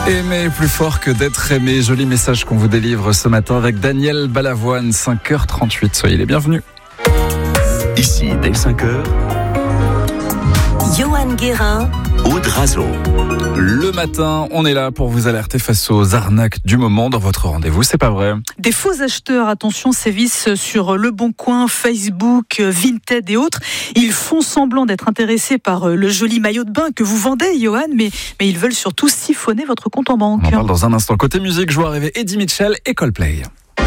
Aimer plus fort que d'être aimé. Joli message qu'on vous délivre ce matin avec Daniel Balavoine, 5h38. Soyez les bienvenus. Ici, dès 5h, Johan Guérin, Aude Razo. Le matin, on est là pour vous alerter face aux arnaques du moment dans votre rendez-vous, c'est pas vrai. Des faux acheteurs, attention, sévissent sur Le Bon Coin, Facebook, Vinted et autres. Ils font semblant d'être intéressés par le joli maillot de bain que vous vendez, Johan, mais ils veulent surtout siphonner votre compte en banque. On en parle dans un instant. Côté musique, je vois arriver Eddie Mitchell et Coldplay.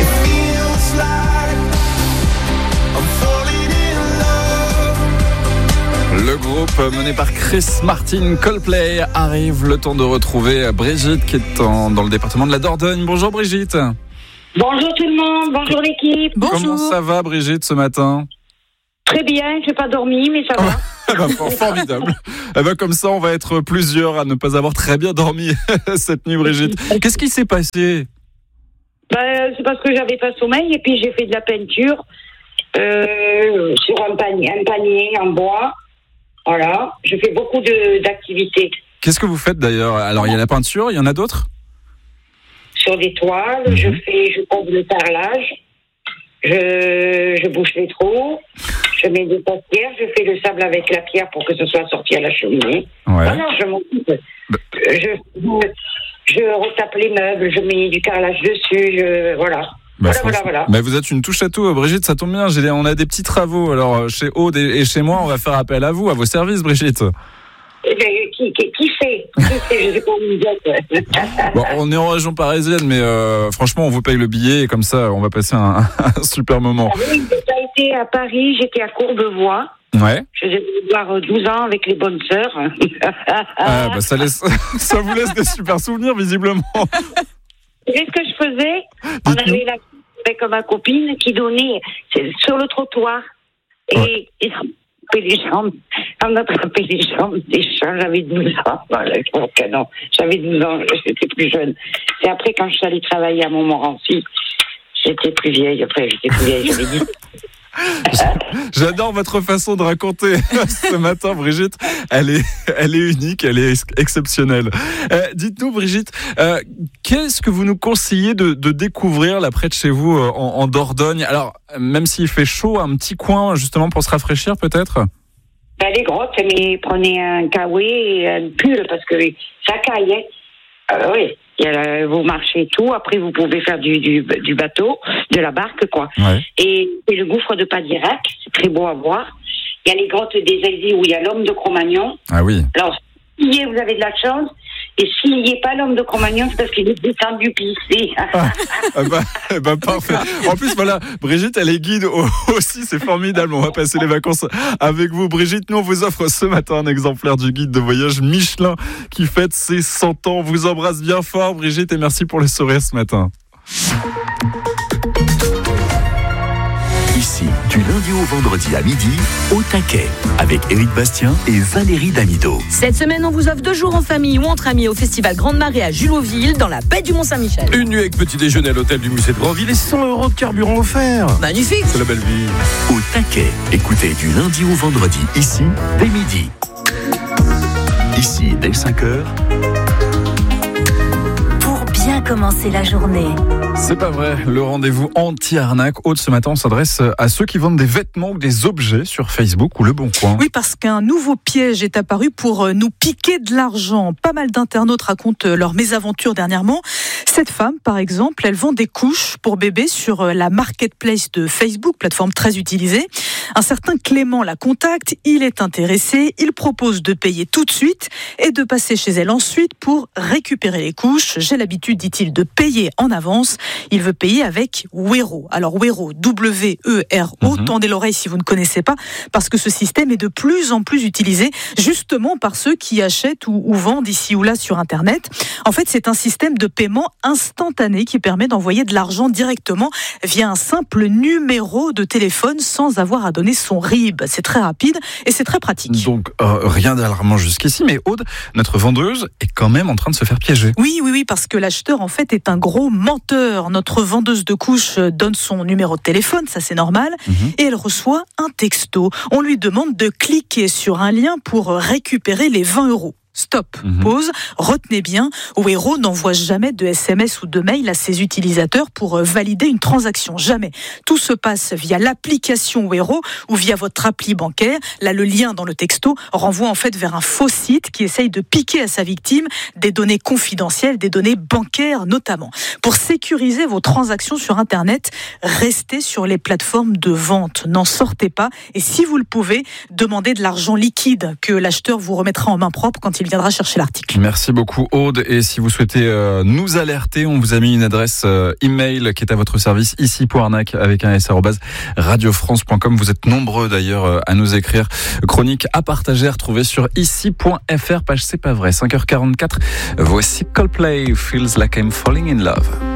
Le groupe mené par Chris Martin, Coldplay, arrive. Le temps de retrouver Brigitte qui est dans le département de la Dordogne. Bonjour Brigitte. Bonjour tout le monde, bonjour l'équipe. Bonjour. Comment ça va Brigitte ce matin? Très bien, je n'ai pas dormi, mais ça va. Formidable. Comme ça, on va être plusieurs à ne pas avoir très bien dormi cette nuit, Brigitte. Qu'est-ce qui s'est passé? C'est parce que j'avais pas sommeil et puis j'ai fait de la peinture sur un panier en bois. Voilà, je fais beaucoup d'activités. Qu'est-ce que vous faites d'ailleurs? Alors, il y a la peinture, il y en a d'autres? Sur des toiles, je pose le carrelage, je bouche les trous, je mets des paupières, je fais le sable avec la pierre pour que ce soit sorti à la cheminée. Ouais. Voilà, je m'occupe. Je retape les meubles, je mets du carrelage dessus, voilà. Voilà. Mais vous êtes une touche à tout, Brigitte, ça tombe bien. On a des petits travaux. Alors, chez Aude et chez moi, on va faire appel à vous, à vos services, Brigitte. Qui sait? Je sais pas où vous êtes. Bon, on est en région parisienne, mais franchement, on vous paye le billet et comme ça, on va passer un super moment. Oui, j'ai été à Paris, j'étais à Courbevoie. Ouais. Je devais avoir 12 ans avec les bonnes sœurs. Ça vous laisse des super souvenirs, visiblement. Qu'est-ce que je faisais? On avait la avec ma copine qui donnait sur le trottoir. Et on attrapait les jambes des chats. J'avais 12 ans. Voilà, non, j'avais 12 ans, j'étais plus jeune. Et après, quand je suis allée travailler à Montmorency, j'étais plus vieille. Après, j'avais 10. J'adore votre façon de raconter ce matin, Brigitte. Elle est unique, elle est exceptionnelle. Dites-nous, Brigitte, qu'est-ce que vous nous conseillez de découvrir là près de chez vous en Dordogne? Alors, même s'il fait chaud, un petit coin justement pour se rafraîchir peut-être? Les grottes, mais prenez un kawaii et un pull parce que ça caille. Oui. Vous marchez tout, après vous pouvez faire du bateau, de la barque, quoi. Ouais. Et le gouffre de Padirac, c'est très beau à voir. Il y a les grottes des Exils où il y a l'homme de Cro-Magnon. Ah oui. Alors, s'il y est, vous avez de la chance. Et s'il n'y est pas l'homme de Cro-Magnon, c'est parce qu'il est descendu pisser. Parfait. En plus, voilà, Brigitte, elle est guide aussi, c'est formidable. On va passer les vacances avec vous. Brigitte, nous, on vous offre ce matin un exemplaire du guide de voyage Michelin qui fête ses 100 ans. On vous embrasse bien fort, Brigitte, et merci pour le sourire ce matin. Ici, du lundi au vendredi à midi, au taquet, avec Éric Bastien et Valérie Damido. Cette semaine, on vous offre 2 jours en famille ou entre amis au Festival Grande Marée à Juloville, dans la baie du Mont-Saint-Michel. Une nuit avec petit déjeuner à l'hôtel du musée de Grandville et 100 € de carburant offert. Magnifique. C'est la belle vie. Au taquet, écoutez du lundi au vendredi, ici, dès midi. Ici, dès 5h. Pour bien commencer la journée. C'est pas vrai, le rendez-vous anti-arnaque. Aude, ce matin, on s'adresse à ceux qui vendent des vêtements ou des objets sur Facebook ou Le Bon Coin. Oui, parce qu'un nouveau piège est apparu pour nous piquer de l'argent. Pas mal d'internautes racontent leur mésaventure dernièrement. Cette femme, par exemple, elle vend des couches pour bébés sur la marketplace de Facebook, plateforme très utilisée. Un certain Clément la contacte, il est intéressé, il propose de payer tout de suite et de passer chez elle ensuite pour récupérer les couches. J'ai l'habitude, dit-il, de payer en avance. Il veut payer avec Wero. Alors Wero, W-E-R-O, tendez l'oreille si vous ne connaissez pas, parce que ce système est de plus en plus utilisé justement par ceux qui achètent ou vendent ici ou là sur Internet. En fait, c'est un système de paiement instantané qui permet d'envoyer de l'argent directement via un simple numéro de téléphone sans avoir à donner son RIB. C'est très rapide et c'est très pratique. Donc, rien d'alarmant jusqu'ici, mais Aude, notre vendeuse est quand même en train de se faire piéger. Oui, parce que l'acheteur, en fait, est un gros menteur. Notre vendeuse de couches donne son numéro de téléphone, ça c'est normal, et elle reçoit un texto. On lui demande de cliquer sur un lien pour récupérer les 20 €. Stop, pause, retenez bien, Wero n'envoie jamais de SMS ou de mail à ses utilisateurs pour valider une transaction, jamais. Tout se passe via l'application Wero ou via votre appli bancaire. Là, le lien dans le texto renvoie en fait vers un faux site qui essaye de piquer à sa victime des données confidentielles, des données bancaires notamment. Pour sécuriser vos transactions sur Internet, restez sur les plateformes de vente, n'en sortez pas et si vous le pouvez, demandez de l'argent liquide que l'acheteur vous remettra en main propre quand il viendra chercher l'article. Merci beaucoup Aude, et si vous souhaitez nous alerter, on vous a mis une adresse email qui est à votre service ici pour arnaque avec un s@radiofrance.com. Vous êtes nombreux d'ailleurs à nous écrire. Chronique à partager, à retrouver sur ici.fr, page C'est pas vrai, 5h44. Voici Coldplay, Feels Like I'm Falling in Love.